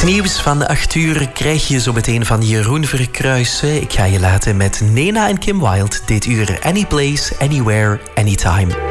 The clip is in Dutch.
Het nieuws van 8 uur krijg je zo meteen van Jeroen Verkruijsen. Ik ga je laten met Nena en Kim Wilde dit uur. Any place, anywhere, anytime.